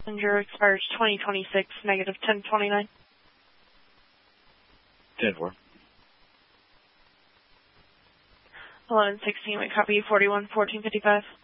Passenger expires 2026, negative 1029. 10-4. 1116, we copy 41 1455.